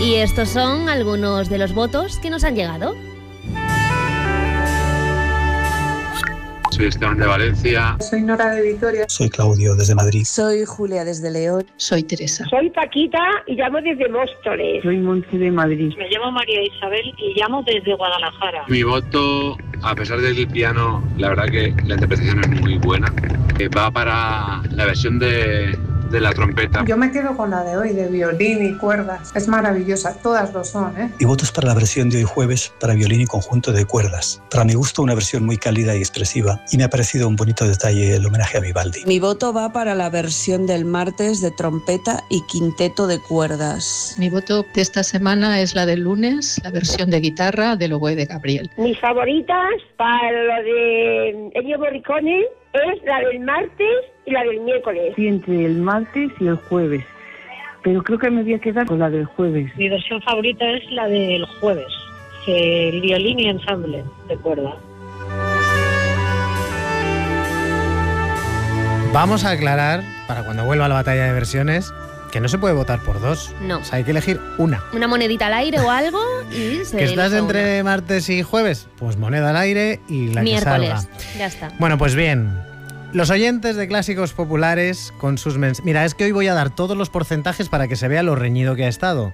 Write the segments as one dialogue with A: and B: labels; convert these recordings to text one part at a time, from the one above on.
A: Y estos son algunos de los votos que nos han llegado.
B: Soy Esteban de Valencia.
C: Soy Nora de Vitoria.
D: Soy Claudio desde Madrid.
E: Soy Julia desde León.
F: Soy Teresa.
G: Soy Paquita y llamo desde Móstoles.
H: Soy Monse de Madrid.
I: Me llamo María Isabel y llamo desde Guadalajara.
B: Mi voto, a pesar del piano, la verdad que la interpretación es muy buena. Va para la versión de la trompeta.
C: Yo me quedo con la de hoy, de violín y cuerdas. Es maravillosa, todas lo son, ¿eh?
D: Mi voto es para la versión de hoy jueves, para violín y conjunto de cuerdas. Para mi gusto, una versión muy cálida y expresiva, y me ha parecido un bonito detalle el homenaje a Vivaldi.
E: Mi voto va para la versión del martes de trompeta y quinteto de cuerdas.
F: Mi voto de esta semana es la del lunes, la versión de guitarra del oboe de Gabriel.
G: Mis favoritas para lo de Ennio Morricone es la del martes y la del miércoles.
H: Sí, entre el martes y el jueves. Pero creo que me voy a quedar con la del jueves.
I: Mi versión favorita es la del jueves, el violín y ensamble de cuerda.
J: Vamos a aclarar, para cuando vuelva la batalla de versiones, que no se puede votar por dos.
A: No.
J: O sea, hay que elegir una.
A: Una monedita al aire o algo y se
J: ¿Que estás
A: elige
J: entre martes y jueves? Pues moneda al aire y la
A: miércoles.
J: que salga.
A: Ya está.
J: Bueno, pues bien. Los oyentes de Clásicos Populares con sus mensajes... Mira, es que hoy voy a dar todos los porcentajes para que se vea lo reñido que ha estado.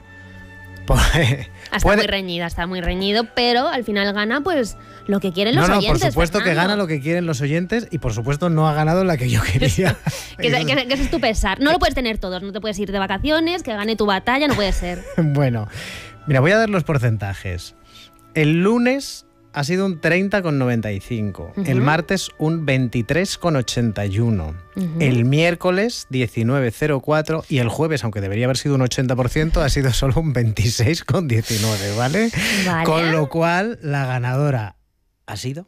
A: Está muy reñido, pero al final gana pues lo que quieren los oyentes.
J: Por supuesto
A: Fernando.
J: que gana lo que quieren los oyentes y por supuesto no ha ganado la que yo quería.
A: que ese es tu pesar. No lo puedes tener todos, no te puedes ir de vacaciones, que gane tu batalla, no puede ser.
J: Bueno, mira, voy a dar los porcentajes. El lunes ha sido un 30,95. El martes un 23,81. El miércoles 19,04. Y el jueves, aunque debería haber sido un 80%, ha sido solo un 26,19, ¿vale? Con lo cual, la ganadora ha sido...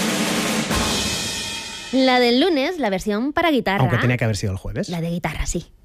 A: La del lunes, la versión para guitarra.
J: Aunque tenía que haber sido el jueves.
A: La de guitarra, sí.